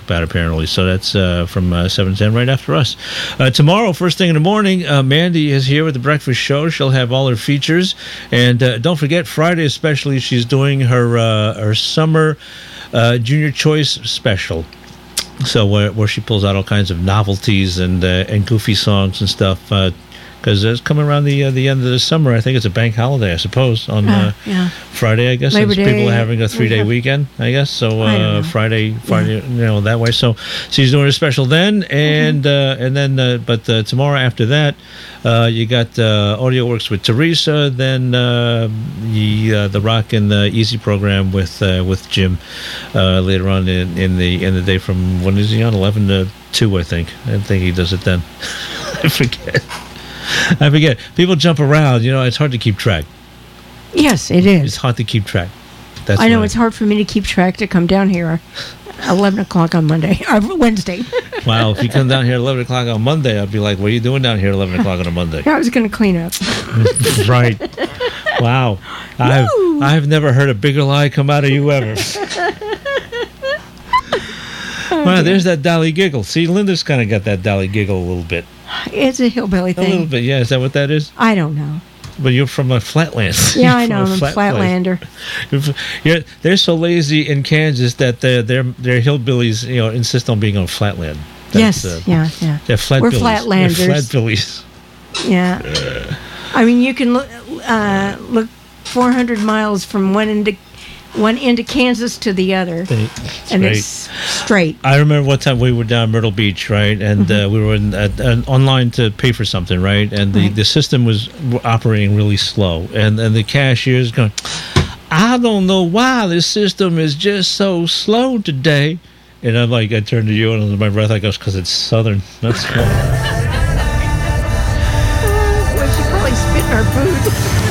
about, apparently. So that's from 7 to 10 right after us. Tomorrow, first thing in the morning, Mandy is here with the breakfast show. She'll have all her features. And don't forget, Friday especially, she's doing her summer junior choice special. So where she pulls out all kinds of novelties and goofy songs and stuff. Because it's coming around the end of the summer. I think it's a bank holiday, I suppose, on Friday, I guess. Labor since Day. people are having a 3-day weekend, I guess. So Friday, that way. So she's doing a special then, and then tomorrow after that, you got Audio Works with Teresa, then the Rock and the Easy program with Jim later on in the day from, when is he on? 11 to 2, I think. I think he does it then. I forget. People jump around. It's hard to keep track. Yes, it is. It's hard to keep track. I know it's hard for me to keep track to come down here 11 o'clock on Wednesday. Wow, if you come down here at 11 o'clock on Monday, I'd be like, what are you doing down here at 11 o'clock on a Monday? I was going to clean up. Right. Wow. I've never heard a bigger lie come out of you ever. Wow, there's that Dolly giggle. See, Linda's kind of got that Dolly giggle a little bit. It's a hillbilly thing. A little bit, yeah. Is that what that is? I don't know. But you're from a flatland. Yeah, I know. I'm a flatlander. They're so lazy in Kansas that their hillbillies, insist on being on flatland. Yes, yeah. They're flatbillies. We're flatlanders. They're flatbillies. Yeah. I mean, you can look 400 miles from one end of Kansas to the other, it's straight. I remember one time we were down Myrtle Beach, right, and we were online to pay for something, right, and the system was operating really slow, and the cashier's going, I don't know why this system is just so slow today, and I'm like, I turned to you, and under my breath I goes, because it's Southern. That's why. Well, she probably spit in our food.